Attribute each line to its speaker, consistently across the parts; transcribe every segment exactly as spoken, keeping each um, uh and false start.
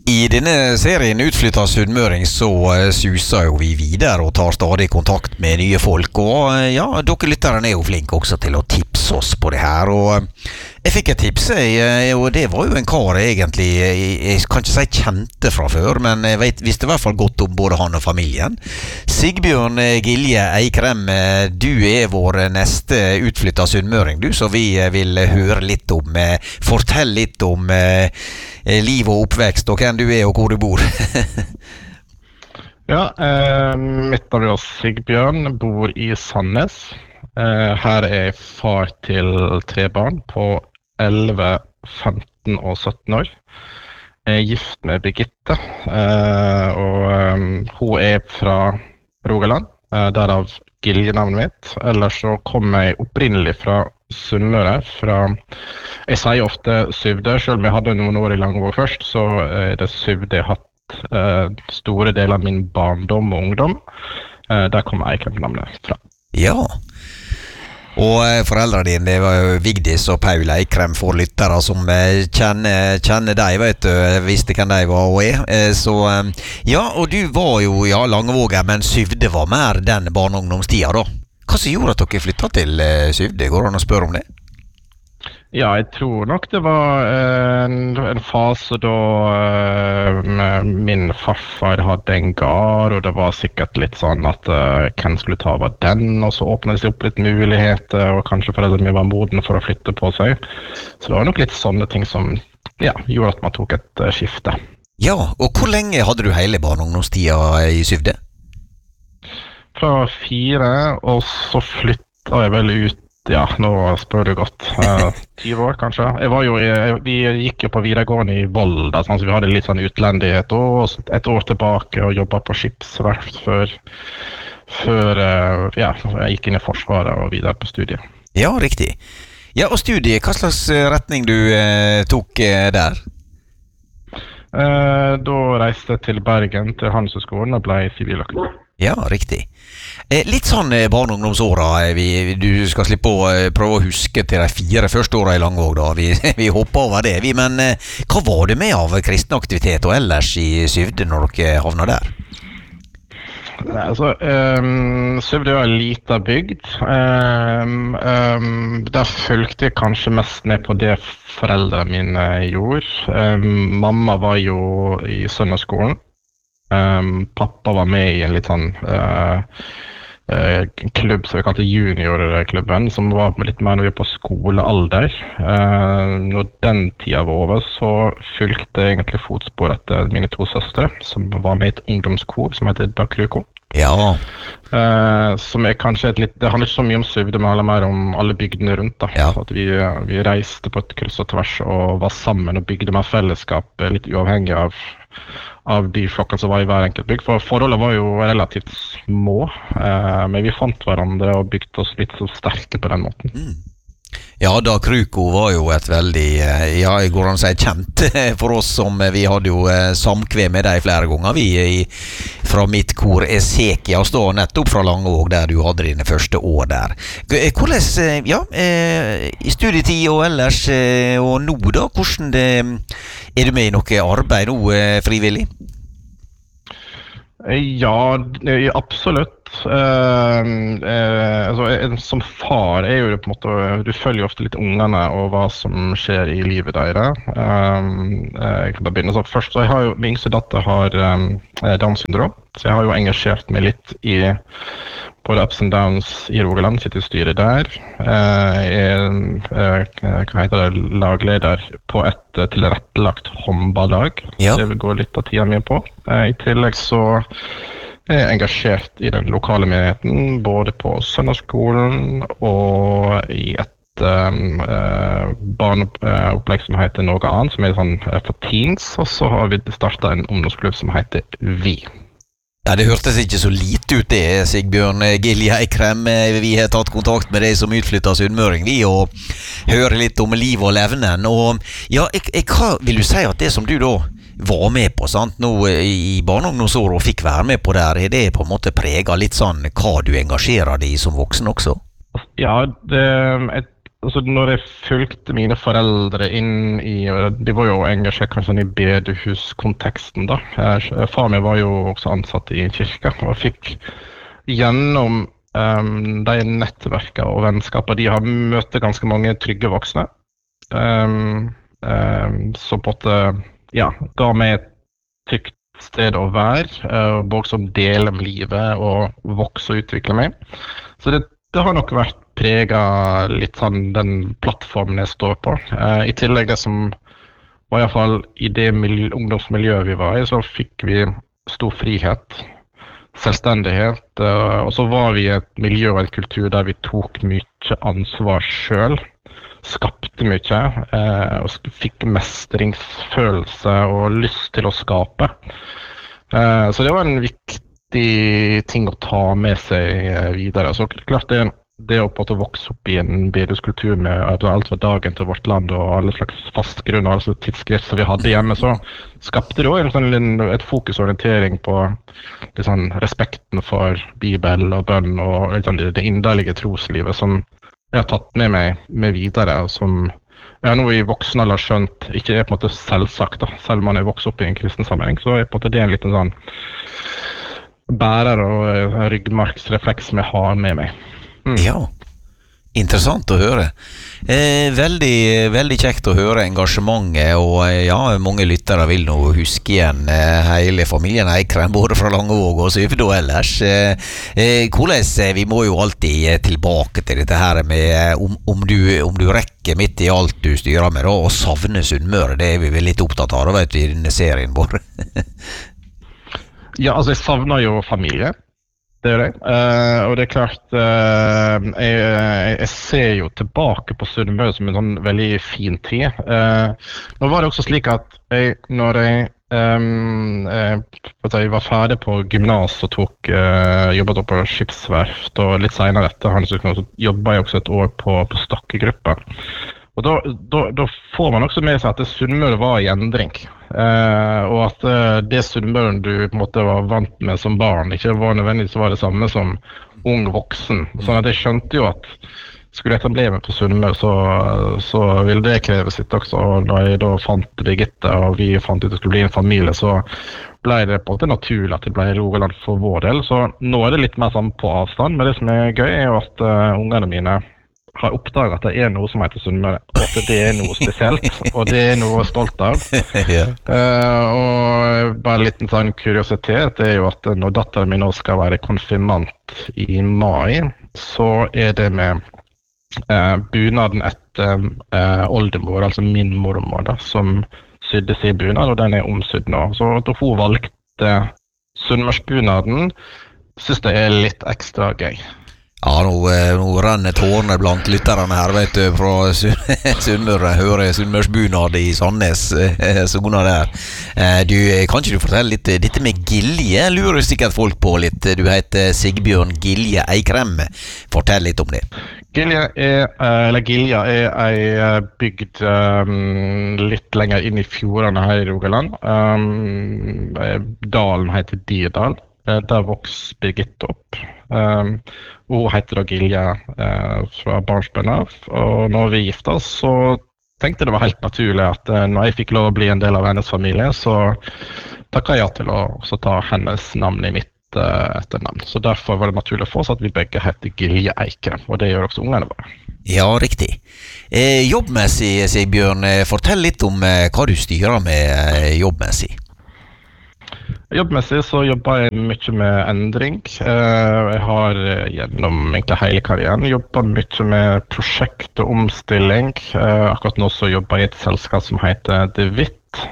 Speaker 1: I denne serien Utflyttet sunnmøring så uh, suser jo vi videre og tar stadig kontakt med nye folk, og uh, ja, dere lytteren er jo flinke også til å tipse oss på det her, og uh, jeg fikk et tips, uh, og det var jo en kar egentlig, jeg, jeg kan ikke si kjente fra før, men jeg vet, visste i hvert fall godt om både han og familien. Sigbjørn uh, Gilje Eikrem, uh, du er vår neste utflyttet sunnmøring, du, så vi uh, vil høre litt om, uh, fortell litt om uh, liv og oppvekst, og hvem du er og hvor du bor.
Speaker 2: Ja, eh, mitt navn er Sigbjørn, bor i Sandnes. Eh, her er jeg far til tre barn på elleve, femten og sytten år. Jeg er gift med Birgitte, eh, og eh, hun er fra Rogaland, eh, derav Gilje-navnet mitt. Ellers så kommer jeg opprinnelig fra Sunnmøre, fra, jeg sier ofte Syvde, selv om jeg hadde noen år i Langvåg først, så er det Syvde jeg har hatt eh, store deler av min barndom og ungdom. Eh, der kommer Eikrem-navnet fra.
Speaker 1: Ja, og eh, foreldrene dine, det var jo Vigdis og Paul Eikrem for lyttere som eh, kjenner, kjenner deg, vet du, visste hvem de var og er. Eh, så eh, ja, og du var jo, ja, Langvåger, men Syvde var mer den barne- og ungdomstida da. Hva som gjorde at dere flyttet til uh, Syvde? Går det an å spørre om det?
Speaker 2: Ja, jeg tror nok det var en, en fase da uh, min farfar hadde en gard, og det var sikkert litt sånn at uh, hvem skulle ta over den, og så åpnet det seg opp litt muligheter, og kanskje foreldrene mine var moden for å flytte på seg. Så det var nok litt sånne ting som ja, gjorde at man tok et uh, skifte.
Speaker 1: Ja, og hvor lenge hadde du hele barne- og ungdomstida i Syvde?
Speaker 2: Fra fire, og så flyttet jeg vel ut, ja, nå spør du godt, tyve år kanskje. Jeg var jo, jeg, vi gikk jo på videregående i Volda, sånn, så vi hadde litt sånn utlendighet, og et år tilbake og jobbet på skipsverft før, før ja, jeg gikk inn i forsvaret og videre på studiet.
Speaker 1: Ja, riktig. Ja, og studiet, hva slags retning du eh, tok eh, der?
Speaker 2: Eh, da reiste jeg til Bergen, til Handelshøyskolen, og ble siviløkonom.
Speaker 1: Ja, riktig. Eh, litt sånn eh, barne- og ungdomsåra, eh, vi, du skal slippe å eh, prøve å huske til de fire første åra i Langvåg da, vi, vi hopper over det, vi, men eh, hva var det med av kristen aktivitet og ellers i Syvde når dere havna der?
Speaker 2: Nei, altså, um, Syvde er en liten bygd. Um, um, der fulgte jeg kanskje mest med på det foreldrene mine gjorde. Um, mamma var jo i søndagsskolen. Um, pappa var med i en litt sånn uh, uh, klubb som vi kalte juniorklubben, som var litt mer når vi var på skolealder. Uh, når den tida var over, så fulgte jeg egentlig fotspor etter mine to søstre, som var med i et ungdomskor som heter Dakruko.
Speaker 1: Ja.
Speaker 2: Uh, som er kanskje et litt, det handler ikke så mye om Syvde, men handler mer om alle bygdene rundt da.
Speaker 1: Ja.
Speaker 2: Så at vi, vi reiste på et kryss og tvers og var sammen og bygde med fellesskap, litt uavhengig av av de flokkene som var i hver enkelt bygd, for forholdet var jo relativt små, eh, men vi fant hverandre og bygde oss litt så sterke på den måten.
Speaker 1: Mm. Ja, da Kruko var jo et veldig, ja, jeg går an å si kjent for oss som vi hadde jo samkvem med deg flere ganger, vi i, fra mitt kor Esekia, stå nettopp fra Langvåg, der du hadde dine første år der. Hvordan, ja, i studietid og ellers, og nå da, hvordan det, er du med i noe arbeid nå, frivillig?
Speaker 2: Ja, absolutt. Uh, uh, altså, som far er jo det på en måte, du følger jo ofte litt ungene og hva som skjer i livet deres. Uh, jeg kan da begynne så først, så jeg har jo, min yngste datter har um, Downs syndrom, så jeg har jo engasjert meg litt i både ups and downs i Rogaland, sitter i styret der. Uh, jeg er, uh, hva heter det, lagleder på et uh, tilrettelagt håndballag.
Speaker 1: Ja.
Speaker 2: Det vil gå litt av tiden min på. Uh, I tillegg så er jeg engasjert i den lokale menigheten, både på søndagsskolen og i et um, uh, barneopplegg som heter noe annet, som er sånn uh, for teens, og så har vi startet en ungdomsklubb som heter Vi.
Speaker 1: Ja, det hørtes ikke så lite ut det, Sigbjørn Gilje Eikrem. Vi har tatt kontakt med deg som utflyttet sunnmøring, vi, og hører litt om liv og levnen. Og ja, jeg, jeg, hva vil du si at det som du da var med på, sant, nå i barne- og ungdomsår og fikk være med på der, er det på en måte preget litt sånn hva du engasjerer deg i som voksen også?
Speaker 2: Ja, det, jeg altså når jeg fulgte mine foreldre inn i, de var jo engasjert kanskje i bedehuskonteksten da. Far min var jo også ansatt i en kirke, og fikk gjennom um, de nettverkene og vennskaper, de har møtt ganske mange trygge voksne, um, um, så på en måte, ja, ga meg et trygt sted å være, uh, og også dele om livet og vokse og utvikle meg. Så det, det har nok vært preget litt sånn den plattformen jeg står på. Uh, I tillegg det som var i hvert fall i det miljø, ungdomsmiljøet vi var i, så fikk vi stor frihet, selvstendighet, uh, og så var vi i et miljø og en kultur der vi tok mye ansvar selv, skapte mye, uh, og fikk mestringsfølelse og lyst til å skape. Uh, så det var en viktig ting å ta med seg uh, videre. Så klart det Det å på en måte vokse opp i en bedehuskultur med alt fra Dagen til Vårt Land og alle slags fast grunn og alle slags tidsskrift som vi hadde hjemme, så skapte det også en, en, et fokusorientering på det, sånn, respekten for Bibel og bønn og liksom, det, det inderlige troslivet som jeg har tatt med meg med videre, og som jeg nå i voksen alder skjønt ikke er på en måte selvsagt, da. Selv om man er vokst opp i en kristen sammenheng, så er på en måte det en liten sånn bærer og ryggmarksrefleks som jeg har med meg.
Speaker 1: Mm. Ja, interessant å høre. Eh, veldig, veldig kjekt å høre engasjementet, og ja, mange lyttere vil nå huske igjen eh, hele familien Eikrem, både fra Langevåg og Syfdo ellers. Eh, eh, hvordan, vi må jo alltid tilbake til dette her med om, om, du, om du rekker midt i alt du styrer med, da, og savner Sunnmøre, det er vi vel litt opptatt av, da vet vi, i denne serien vår.
Speaker 2: Ja, altså jeg savner jo familie. Det er det, uh, og det er klart, uh, jeg, jeg ser jo tilbake på Sunnmøre som en sånn veldig fin tid. Uh, nå var det også slik at jeg, når jeg, um, jeg var ferdig på gymnas og tok, uh, jobbet opp på skipsverft, og litt senere etter så jobbet jeg også et år på, på Stokkegruppen. Og da, da, da får man også med seg at Sunnmøre var i endring. Uh, og at uh, det Sunnmøren du på en måte var vant med som barn ikke var nødvendigvis var det samme som ung voksen. Sånn at jeg skjønte jo at skulle jeg etablere meg på Sunnmøre, så, så ville det kreve sitt også. Og da jeg da fant Birgitte og vi fant ut at det skulle bli en familie, så ble det på en måte naturlig at det ble Rogaland for vår del. Så nå er det litt mer sånn på avstand, men det som er gøy er jo at uh, ungene mine har oppdaget at det er noe som heter Sunnmøre, og at det er noe spesielt, og det er noe stolt av. Ja. Uh, og bare en liten sånn kuriositet er jo at når datteren min nå skal være konfirmant i mai, så er det med uh, bunaden etter uh, oldemor, altså min mormor, da, som sydde sin bunad, og den er omsydd nå. Så da hun valgte Sunnmørsbunaden, synes det er litt ekstra gøy.
Speaker 1: Ja, nå, nå renner tårene blant lytterne her, vet du, fra Sunnmøre, hører Sunnmørsbunad i Sandnes, sona der. Du, kan ikke du fortelle litt, dette med Gilje, lurer sikkert folk på litt, du heter Sigbjørn Gilje Eikrem, fortell litt om det.
Speaker 2: Gilje er, eller Gilja er ei bygd um, litt lenger inn i fjordene her i Rogaland. Um, dalen heter Dirdal. Der vokste Birgitte opp. Um, hun heter da Gilje uh, fra barnsben av, og når vi gifte oss, så tenkte det var helt naturlig at uh, når jeg fikk lov å bli en del av hennes familie, så takket jeg ja til å også ta hennes navn i mitt uh, etternavn. Så derfor var det naturlig for oss at vi begge heter Gilje Eikrem, og det gjør også ungene våre.
Speaker 1: Ja, riktig. Eh, jobbmessig, Sigbjørn, fortell litt om eh, hva du styrer med eh, jobbmessig.
Speaker 2: Jobbmessig så jobber jeg mye med endring. Jeg har gjennom egentlig hele karrieren jobbet mye med prosjekt og omstilling. Akkurat nå så jobber jeg i et selskap som heter DeWitt,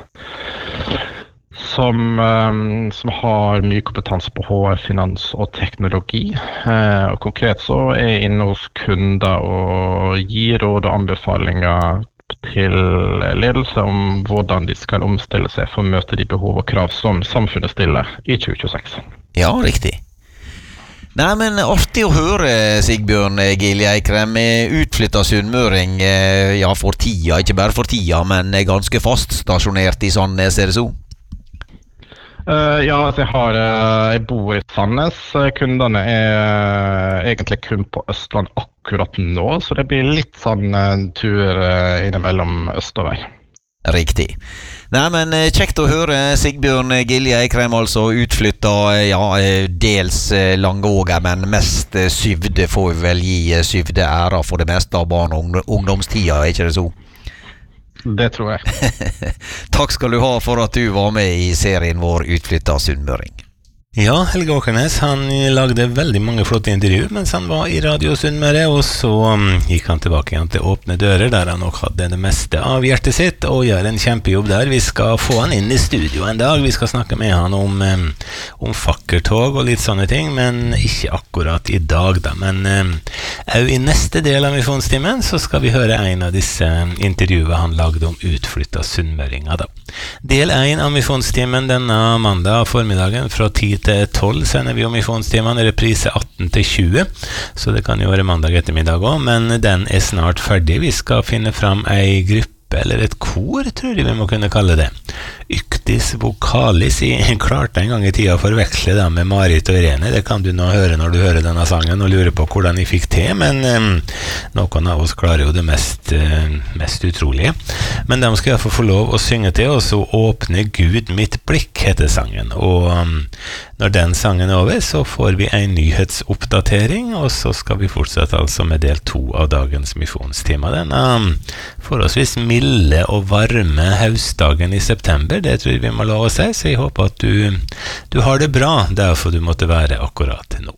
Speaker 2: som, som har mye kompetanse på H R, finans og teknologi. Og konkret så er jeg inne hos kunder og gir råd og anbefalinger til ledelse om hvordan de skal omstille seg for å møte de behov og krav som samfunnet stiller i tjue tjueseks.
Speaker 1: Ja, riktig. Nei, men artig å høre, Sigbjørn Gilje Eikrem, utflyttet sunnmøring, ja, for tida, ikke bare for tida, men ganske fast stasjonert i Sandnes, er det så?
Speaker 2: Uh, ja, altså jeg, har, uh, jeg bor i Sandnes. Kundene er uh, egentlig kun på Østland akkurat nå, så det blir litt sånn uh, tur uh, innimellom østover.
Speaker 1: Riktig. Nei, men kjekt å høre. Sigbjørn Gilje Eikrem, altså utflytta, ja, dels Langåga, men mest Syvde, får vi vel gi Syvde æra for det meste av barn- og ungdomstida, er ikke det så?
Speaker 2: Det tror jeg.
Speaker 1: Takk skal du ha for at du var med i serien vår Utflytta Sunnmøring.
Speaker 3: Ja, Helge Åkernes, han lagde veldig mange flotte intervju mens han var i Radio Sunnmøre, og så um, gikk han tilbake igjen til Åpne dører, der han nok hadde det meste av hjertet sitt, og gjør en kjempejobb der. Vi skal få han inn i studio en dag, vi skal snakke med han om, um, om fakkeltog og litt sånne ting, men ikke akkurat i dag da. Men um, i neste del av Misjonstimen så skal vi høre en av disse intervjuene han lagde om utflytta sunnmøringer da. Del en av Misjonstimen denne mandag formiddagen fra ti til tolv sender vi om Misjonstimene, reprise atten til tjue, så det kan jo være mandag ettermiddag også, men den er snart ferdig. Vi skal finne fram ei gruppe, eller et kor, tror jeg vi må kunne kalle det. Yktis vokalis, jeg klarte en gang i tida å forveksle det med Marit og Irene. Det kan du nå høre når du hører denne sangen og lurer på hvordan de fikk til, men um, noen av oss klarer jo det mest, uh, mest utrolige. Men de skal i hvert fall få lov å synge til, og så åpne Gud mitt blikk, heter sangen. Og um, når den sangen er over, så får vi en nyhetsoppdatering, og så skal vi fortsette altså med del to av dagens misjonstime. Den um, forholdsvis milde og varme høstdagen i september, det tror jeg vi må la oss si, så jeg håper at du, du har det bra, derfor du måtte være akkurat nå.